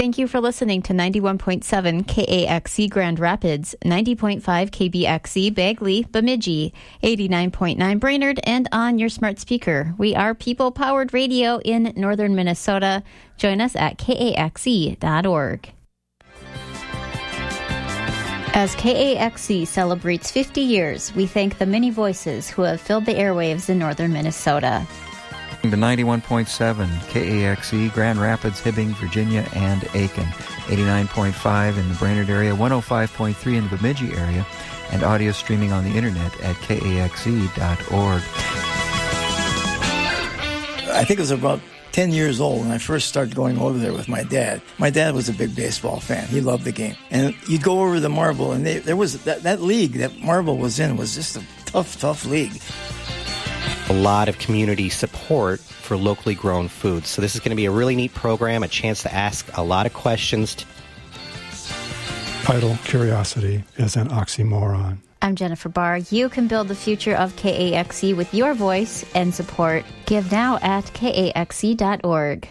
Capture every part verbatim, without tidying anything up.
Thank you for listening to ninety-one point seven K A X E Grand Rapids, ninety point five K B X E Bagley, Bemidji, eighty-nine point nine Brainerd, and on your smart speaker. We are people-powered radio in northern Minnesota. Join us at K A X E dot org. As K A X E celebrates fifty years, we thank the many voices who have filled the airwaves in northern Minnesota. The ninety-one point seven K A X E, Grand Rapids, Hibbing, Virginia, and Aiken. eighty-nine point five in the Brainerd area, one oh five point three in the Bemidji area, and audio streaming on the internet at K A X E dot org. I think it was about ten years old when I first started going over there with my dad. My dad was a big baseball fan. He loved the game. And you'd go over the Marble, and they, there was that, that league that Marble was in was just a tough, tough league. A lot of community support for locally grown foods. So this is going to be a really neat program, a chance to ask a lot of questions. Idle curiosity is an oxymoron. I'm Jennifer Barr. You can build the future of K A X E with your voice and support. Give now at K A X E dot org.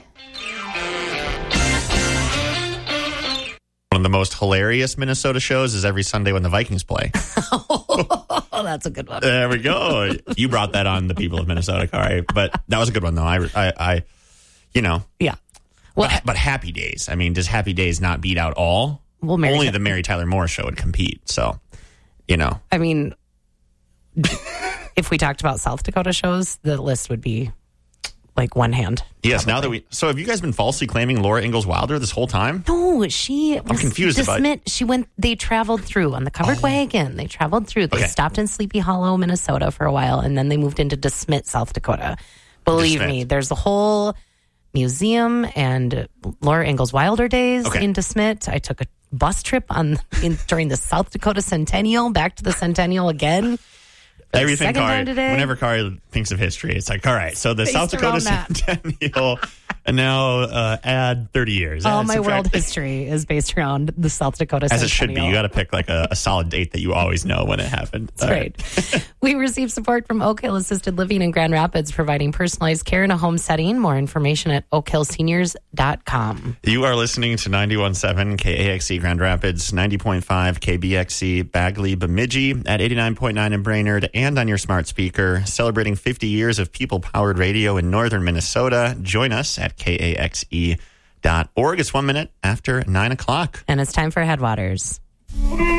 One of the most hilarious Minnesota shows is every Sunday when the Vikings play. Oh, that's a good one. There we go. You brought that on the people of Minnesota, Kari. But that was a good one, though. I, I, I you know. Yeah. Well, but, but Happy Days. I mean, does Happy Days not beat out all? Well, Mary Only Ta- the Mary Tyler Moore Show would compete. So, you know. I mean, if we talked about South Dakota shows, the list would be like one hand. Yes, probably. now that we... So have you guys been falsely claiming Laura Ingalls Wilder this whole time? No, she... I'm confused about... about... She went... They traveled through on the covered oh. wagon. They traveled through. They okay. stopped in Sleepy Hollow, Minnesota for a while, and then they moved into DeSmet, South Dakota. Believe DeSmet. me, there's a whole museum and Laura Ingalls Wilder days okay. in DeSmet. I took a bus trip on in during the South Dakota Centennial, back to the Centennial again. Everything, Second Kari, time today. whenever Kari thinks of history, it's like, all right, so the Based South Dakota around that. Centennial, and now uh, add thirty years. All Add, my subtract. world history is based around the South Dakota As Centennial. it should be. You got to pick like a, a solid date that you always know when it happened. That's right. We receive support from Oak Hill Assisted Living in Grand Rapids, providing personalized care in a home setting. More information at oak hill seniors dot com. You are listening to ninety-one point seven K A X E Grand Rapids, ninety point five K B X E Bagley, Bemidji, at eighty-nine point nine in Brainerd, and on your smart speaker. Celebrating fifty years of people-powered radio in northern Minnesota. Join us at K A X E dot org. It's one minute after nine o'clock. And it's time for Headwaters.